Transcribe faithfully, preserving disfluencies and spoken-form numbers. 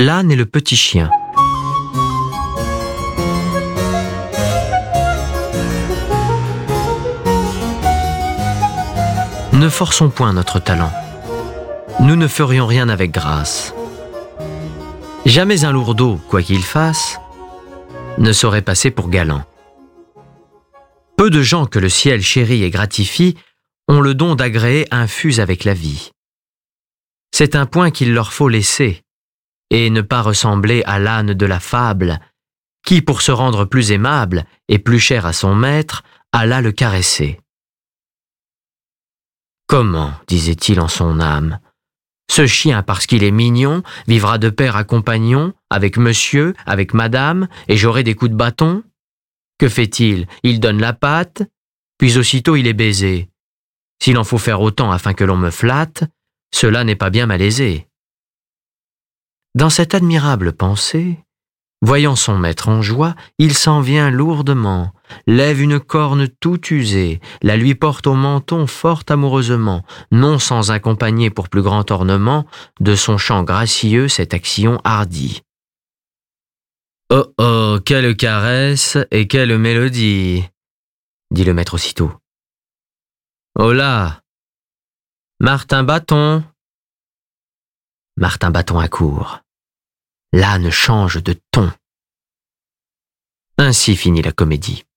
L'âne et le petit chien. Ne forçons point notre talent. Nous ne ferions rien avec grâce. Jamais un lourdeau, quoi qu'il fasse, ne saurait passer pour galant. Peu de gens que le ciel chérit et gratifie ont le don d'agréer infuse avec la vie. C'est un point qu'il leur faut laisser, et ne pas ressembler à l'âne de la fable, qui, pour se rendre plus aimable et plus cher à son maître, alla le caresser. Comment, disait-il en son âme, ce chien, parce qu'il est mignon, vivra de pair à compagnon, avec monsieur, avec madame, et j'aurai des coups de bâton? Que fait-il? Il donne la patte, puis aussitôt il est baisé. S'il en faut faire autant afin que l'on me flatte, cela n'est pas bien malaisé. Dans cette admirable pensée, voyant son maître en joie, il s'en vient lourdement, lève une corne tout usée, la lui porte au menton fort amoureusement, non sans accompagner pour plus grand ornement de son chant gracieux cette action hardie. Oh oh, quelle caresse et quelle mélodie, dit le maître aussitôt. Oh là, Martin Bâton. Martin Bâton accourt. L'âne change de ton. Ainsi finit la comédie.